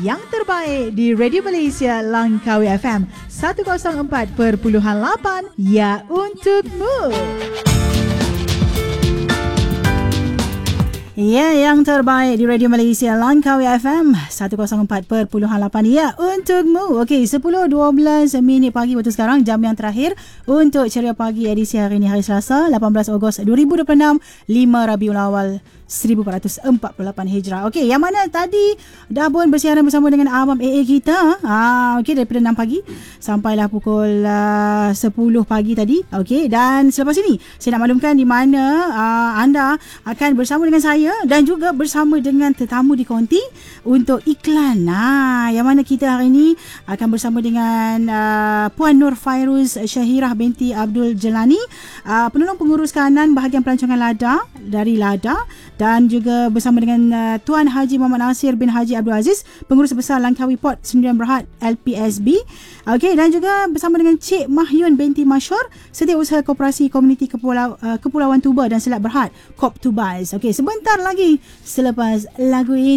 yang terbaik di Radio Malaysia Langkawi FM 104.8, ya untukmu. Ya, yang terbaik di Radio Malaysia Langkawi FM 104.8, ya untukmu. Okey, 10.12 minit pagi waktu sekarang, jam yang terakhir untuk Ceria Pagi edisi hari ini, hari Selasa 18 Ogos 2026, 5 Rabiul Awal 1448 Hijrah. Okey, yang mana tadi dah pun bersiaran bersama dengan Abang AA kita. Okey, daripada 6 pagi sampailah pukul 10 pagi tadi. Okey, dan selepas ini saya nak maklumkan di mana anda akan bersama dengan saya dan juga bersama dengan tetamu di konti untuk iklan. Yang mana kita hari ini akan bersama dengan Puan Nur Fairuz Syahirah binti Abdul Jelani, penolong pengurus kanan bahagian pelancongan LADA dari LADA, dan juga bersama dengan Tuan Haji Muhammad Nasir bin Haji Abdul Aziz, pengurus besar Langkawi Port Sdn Bhd LPSB. Okey, dan juga bersama dengan Cik Mahyun binti Masyur, Setiausaha Koperasi Komuniti Kepulauan Tuba dan Selat Berhad, Kop Tubas. Okey, sebentar lagi selepas lagu ini